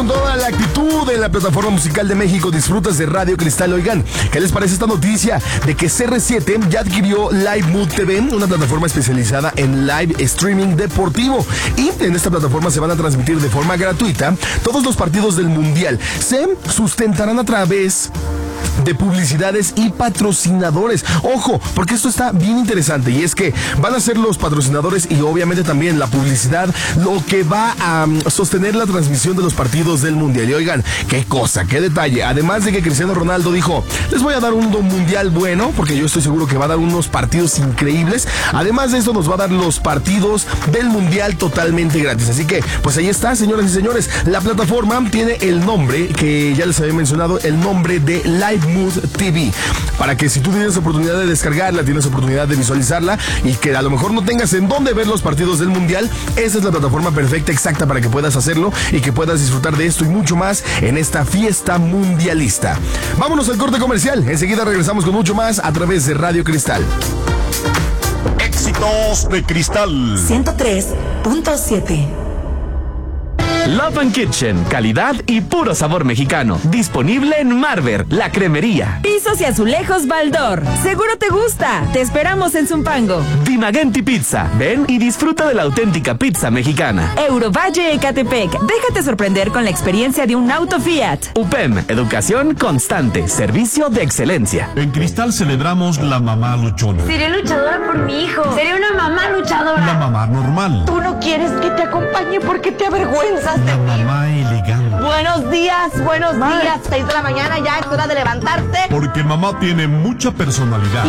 con toda la actitud en la plataforma musical de México. Disfrutas de Radio Cristal. Oigan, ¿qué les parece esta noticia de que CR7 ya adquirió Live Mood TV, una plataforma especializada en live streaming deportivo? Y en esta plataforma se van a transmitir de forma gratuita todos los partidos del Mundial. Se sustentarán a través de publicidades y patrocinadores. Ojo, porque esto está bien interesante, y es que van a ser los patrocinadores y obviamente también la publicidad lo que va a sostener la transmisión de los partidos del Mundial. Y oigan, qué cosa, qué detalle. Además de que Cristiano Ronaldo dijo, les voy a dar un Mundial bueno, porque yo estoy seguro que va a dar unos partidos increíbles. Además de esto, nos va a dar los partidos del Mundial totalmente gratis. Así que, pues ahí está, señoras y señores. La plataforma tiene el nombre que ya les había mencionado, el nombre de Live Mood TV, para que si tú tienes oportunidad de descargarla, tienes oportunidad de visualizarla y que a lo mejor no tengas en dónde ver los partidos del Mundial, esa es la plataforma perfecta, exacta para que puedas hacerlo y que puedas disfrutar de esto y mucho más en esta fiesta mundialista. Vámonos al corte comercial, enseguida regresamos con mucho más a través de Radio Cristal. Éxitos de Cristal 103.7. Love and Kitchen, calidad y puro sabor mexicano. Disponible en Marver, la cremería. Pisos y azulejos Baldor. Seguro te gusta. Te esperamos en Zumpango. Dimagenti Pizza. Ven y disfruta de la auténtica pizza mexicana. Eurovalle Ecatepec. Déjate sorprender con la experiencia de un auto Fiat. UPEM, educación constante, servicio de excelencia. En Cristal celebramos la mamá luchona. Seré luchadora por mi hijo. Seré una mamá luchadora. La mamá normal. Tú no quieres que te acompañe porque te avergüenzas. La mamá elegante. Buenos días, 6 de la mañana, ya es hora de levantarte. Porque mamá tiene mucha personalidad.